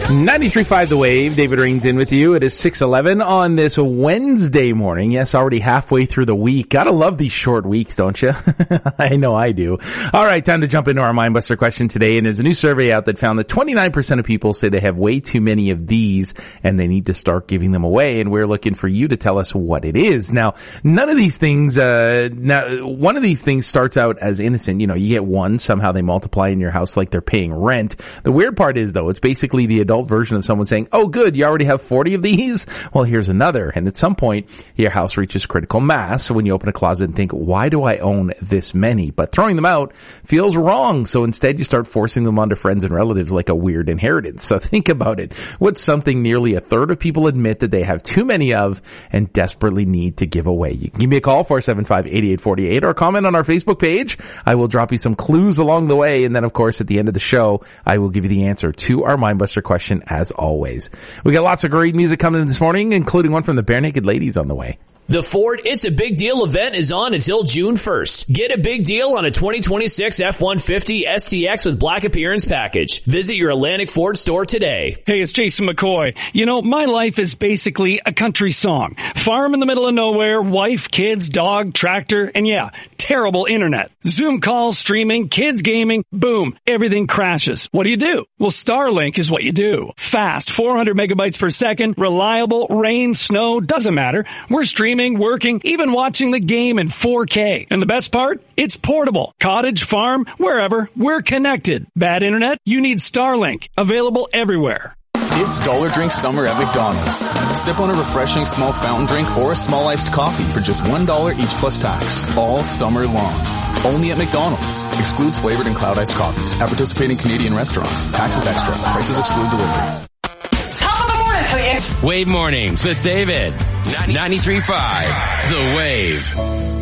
93.5 The Wave. David Rains in with you. It is 6:11 on this Wednesday morning. Yes, already halfway through the week. Gotta love these short weeks, don't you? I know I do. All right, time to jump into our Mindbuster question today. And there's a new survey out that found that 29% of people say they have way too many of these and they need to start giving them away. And we're looking for you to tell us what it is. Now, none of these things, one of these things starts out as innocent. You know, you get one, somehow they multiply in your house like they're paying rent. The weird part is, though, it's basically the adult version of someone saying, oh good, you already have 40 of these? Well, here's another. And at some point, your house reaches critical mass. So when you open a closet and think, why do I own this many? But throwing them out feels wrong. So instead you start forcing them onto friends and relatives like a weird inheritance. So think about it. What's something nearly a third of people admit that they have too many of and desperately need to give away? You can give me a call, 475-8848, or comment on our Facebook page. I will drop you some clues along the way. And then, of course, at the end of the show, I will give you the answer to our Mindbuster question as always. We got lots of great music coming in this morning, including one from the Bare Naked Ladies on the way. The Ford It's a Big Deal event is on until June 1st. Get a big deal on a 2026 F-150 STX with Black Appearance Package. Visit your Atlantic Ford store today. Hey, it's Jason McCoy. You know, my life is basically a country song. Farm in the middle of nowhere, wife, kids, dog, tractor, and yeah, terrible internet. Zoom calls, streaming, kids gaming, boom, everything crashes. What do? Well, Starlink is what you do. Fast, 400 megabytes per second, reliable, rain, snow, doesn't matter. We're streaming, working, even watching the game in 4K. And the best part? It's portable. Cottage, farm, wherever, we're connected. Bad internet? You need Starlink. Available everywhere. It's Dollar Drink Summer at McDonald's. Sip on a refreshing small fountain drink or a small iced coffee for just $1 each plus tax. All summer long. Only at McDonald's. Excludes flavored and cloud iced coffees. At participating Canadian restaurants. Taxes extra. Prices exclude delivery. Wave Mornings with David. 93.5 The Wave.